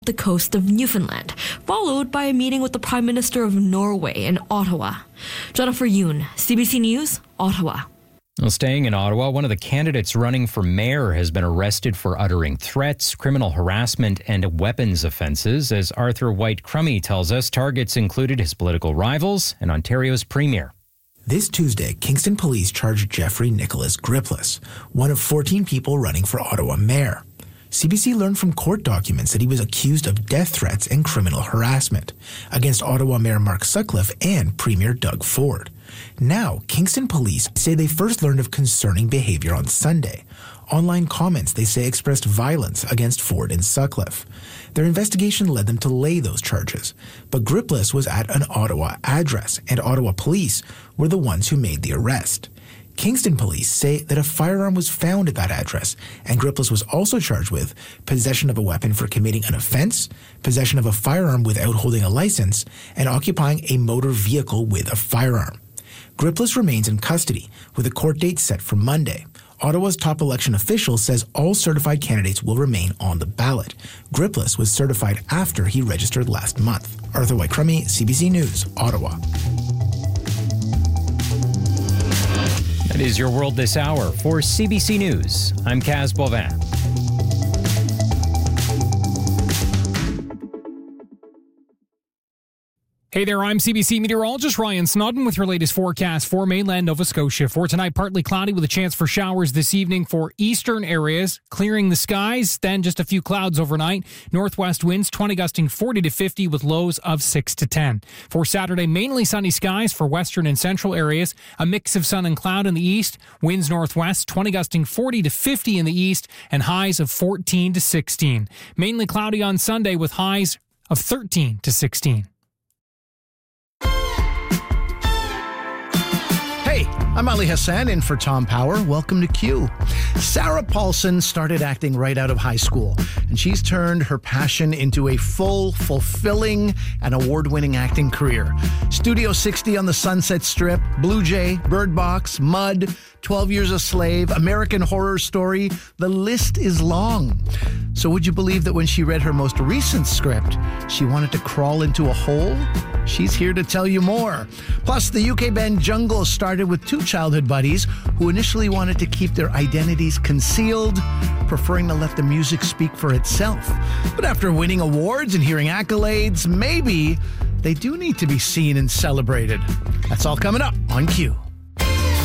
the coast of Newfoundland, followed by a meeting with the Prime Minister of Norway in Ottawa. Jennifer Yoon, CBC News, Ottawa. Well, staying in Ottawa, one of the candidates running for mayor has been arrested for uttering threats, criminal harassment, and weapons offences. As Arthur White-Crummey tells us, targets included his political rivals and Ontario's premier. This Tuesday, Kingston police charged Jeffrey Nicholas Gripless, one of 14 people running for Ottawa mayor. CBC learned from court documents that he was accused of death threats and criminal harassment against Ottawa Mayor Mark Sutcliffe and Premier Doug Ford. Now, Kingston police say they first learned of concerning behavior on Sunday. Online comments, they say, expressed violence against Ford and Sutcliffe. Their investigation led them to lay those charges. But Gripless was at an Ottawa address, and Ottawa police were the ones who made the arrest. Kingston police say that a firearm was found at that address, and Gripless was also charged with possession of a weapon for committing an offense, possession of a firearm without holding a license, and occupying a motor vehicle with a firearm. Gripless remains in custody, with a court date set for Monday. Ottawa's top election official says all certified candidates will remain on the ballot. Gripless was certified after he registered last month. Arthur White-Crummey, CBC News, Ottawa. That is your world this hour. For CBC News, I'm Kaz Boivin. Hey there, I'm CBC meteorologist Ryan Snodden with your latest forecast for mainland Nova Scotia. For tonight, partly cloudy with a chance for showers this evening for eastern areas, clearing the skies, then just a few clouds overnight. Northwest winds 20 gusting 40 to 50 with lows of 6 to 10. For Saturday, mainly sunny skies for western and central areas, a mix of sun and cloud in the east, winds northwest 20 gusting 40 to 50 in the east, and highs of 14 to 16. Mainly cloudy on Sunday with highs of 13 to 16. Hey, I'm Ali Hassan in for Tom Power. Welcome to Q. Sarah Paulson started acting right out of high school, and she's turned her passion into a full, fulfilling, and award-winning acting career. Studio 60 on the Sunset Strip, Blue Jay, Bird Box, Mud, 12 Years a Slave, American Horror Story. The list is long. So would you believe that when she read her most recent script, she wanted to crawl into a hole? She's here to tell you more. Plus, the UK band Jungle started with two childhood buddies who initially wanted to keep their identities concealed, preferring to let the music speak for itself. But after winning awards and hearing accolades, maybe they do need to be seen and celebrated. That's all coming up on Q.